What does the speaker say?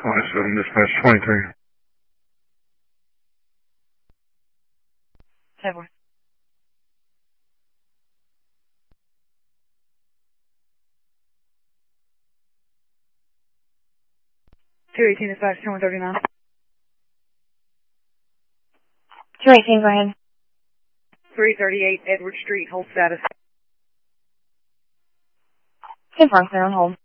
5-7 dispatch 23. 7. 218 dispatch 2139. 218, go ahead. 338 Edward Street, hold status. Confirm, clear on hold.